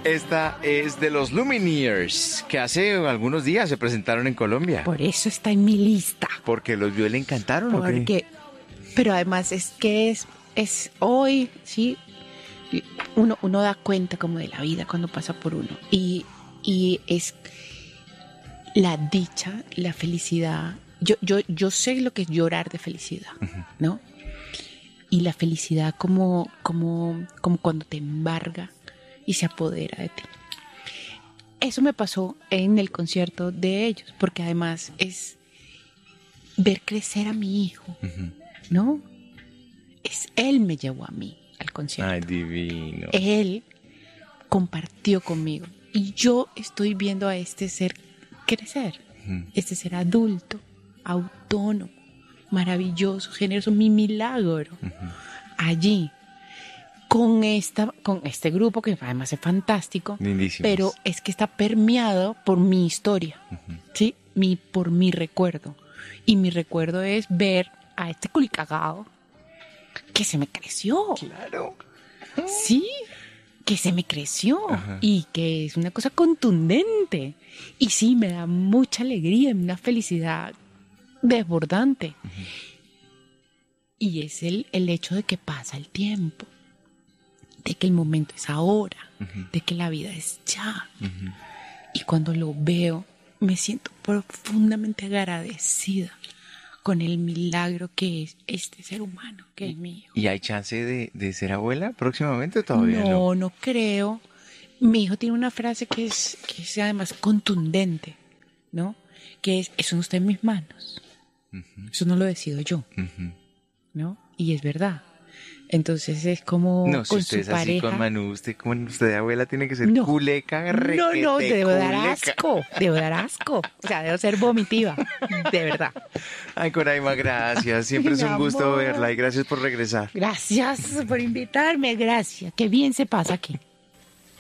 Esta es de los Lumineers, que hace algunos días se presentaron en Colombia. Por eso está en mi lista. ¿Porque los vio y le encantaron o qué? Pero además es que es hoy, sí, uno da cuenta como de la vida cuando pasa por uno. Y es la dicha, la felicidad. Yo sé lo que es llorar de felicidad, ¿no? Y la felicidad como cuando te embarga y se apodera de ti. Eso me pasó en el concierto de ellos, porque además es ver crecer a mi hijo, ¿no? Él me llevó a mí al concierto. Ay, divino. Él compartió conmigo y yo estoy viendo a este ser crecer, este ser adulto, autónomo, maravilloso, generoso, mi milagro, allí, con este grupo que además es fantástico. Lindísimos. Pero es que está permeado por mi historia, ¿sí? Por mi recuerdo. Y mi recuerdo es ver a este culicagado que se me creció. Claro. Sí, que se me creció. Y que es una cosa contundente. Y sí, me da mucha alegría, una felicidad desbordante. Y es el hecho de que pasa el tiempo, de que el momento es ahora, de que la vida es ya. Y cuando lo veo, me siento profundamente agradecida con el milagro que es este ser humano, que es mi hijo. ¿Y hay chance de ser abuela próximamente o todavía no? No creo. Mi hijo tiene una frase que es además contundente, ¿no? Que es, eso no está en mis manos. Eso no lo decido yo, ¿no? Y es verdad. Entonces es como no, si con usted su es así pareja. con Manu, usted de abuela tiene que ser No. culeca, requete, No, debo dar culeca. asco, debo dar asco. O sea, debo ser vomitiva, de verdad. Ay, Coraima, gracias. Siempre es Mi un gusto amor. verla y gracias por regresar. Gracias por invitarme, gracias. Qué bien se pasa aquí.